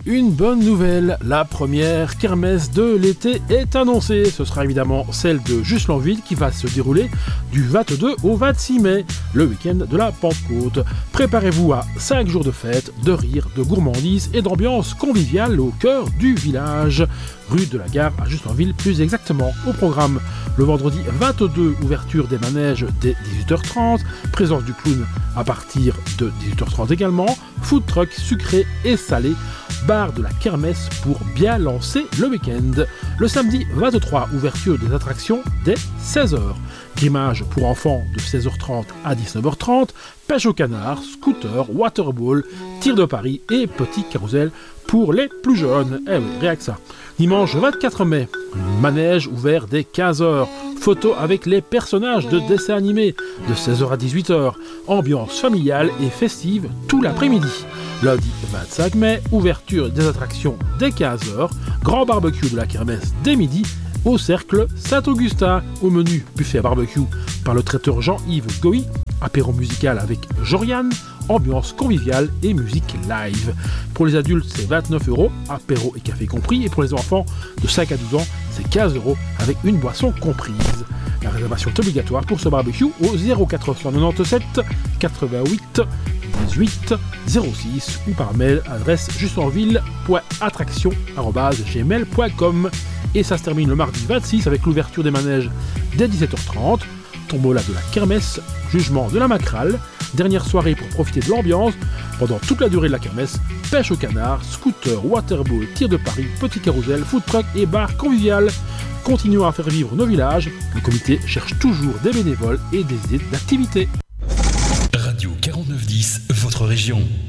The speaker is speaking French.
Une bonne nouvelle, la première kermesse de l'été est annoncée. Ce sera évidemment celle de Juslanville qui va se dérouler du 22 au 26 mai, le week-end de la Pentecôte. Préparez-vous à 5 jours de fête, de rire, de gourmandise et d'ambiance conviviale au cœur du village. Rue de la Gare à Juslanville, plus exactement. Au programme, le vendredi 22, ouverture des manèges dès 18h30, présence du clown à partir de 18h30 également, food truck sucré et salé, bar de la kermesse pour bien lancer le week-end. Le samedi 23, ouverture des attractions dès 16h. Grimage pour enfants de 16h30 à 19h30, pêche au canard, scooter, waterball, tir de Paris et petit carrousel pour les plus jeunes. Eh oui, rien que ça. Dimanche 24 mai, manège ouvert dès 15h. Photo avec les personnages de dessins animés de 16h à 18h. Ambiance familiale et festive tout l'après-midi. Lundi 25 mai, ouverture des attractions dès 15h. Grand barbecue de la kermesse dès midi. Au cercle Saint-Augustin, au menu buffet à barbecue par le traiteur Jean-Yves Goy, apéro musical avec Joriane, ambiance conviviale et musique live. Pour les adultes, c'est 29€, apéro et café compris, et pour les enfants de 5 à 12 ans, c'est 15€ avec une boisson comprise. La réservation est obligatoire pour ce barbecue au 0497 88 18 06 ou par mail adresse juslanville.attraction@gmail.com. Et ça se termine le mardi 26 avec l'ouverture des manèges dès 17h30, tombola de la kermesse, jugement de la Macrale, dernière soirée pour profiter de l'ambiance pendant toute la durée de la kermesse, pêche au canard, scooter, waterball, tir de Paris, petit carrousel, food truck et bar convivial. Continuons à faire vivre nos villages, le comité cherche toujours des bénévoles et des idées d'activités. Radio 4910, votre région.